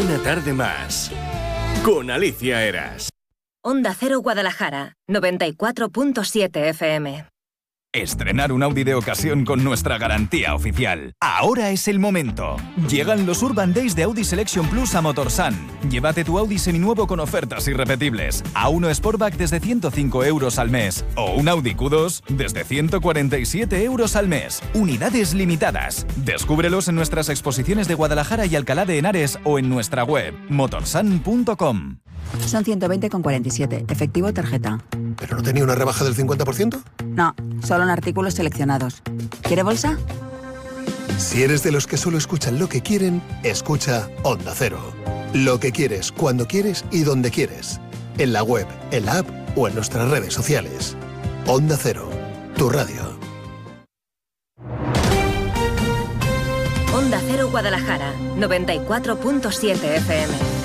Una tarde más con Alicia Eras. Onda Cero Guadalajara, 94.7 FM. Estrenar un Audi de ocasión con nuestra garantía oficial. Ahora es el momento. Llegan los Urban Days de Audi Selection Plus a Motorsan. Llévate tu Audi seminuevo con ofertas irrepetibles. A1 Sportback desde 105 euros al mes. O un Audi Q2 desde 147 euros al mes. Unidades limitadas. Descúbrelos en nuestras exposiciones de Guadalajara y Alcalá de Henares o en nuestra web motorsan.com. Son 120,47. Efectivo tarjeta. ¿Pero no tenía una rebaja del 50%? No, solo en artículos seleccionados. ¿Quiere bolsa? Si eres de los que solo escuchan lo que quieren, escucha Onda Cero. Lo que quieres, cuando quieres y donde quieres. En la web, en la app o en nuestras redes sociales. Onda Cero, tu radio. Onda Cero Guadalajara, 94.7 FM.